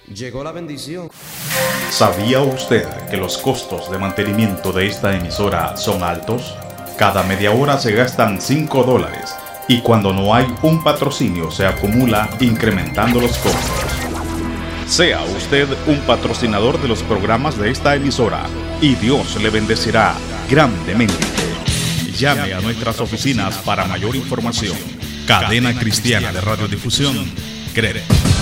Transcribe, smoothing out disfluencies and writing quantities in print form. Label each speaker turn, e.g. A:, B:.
A: Llegó la bendición.
B: ¿Sabía usted que los costos de mantenimiento de esta emisora son altos? Cada media hora se gastan $5 y cuando no hay un patrocinio se acumula incrementando los costos. Sea usted un patrocinador de los programas de esta emisora y Dios le bendecirá grandemente. Llame a nuestras oficinas para mayor información. Cadena Cristiana de Radiodifusión, CRED.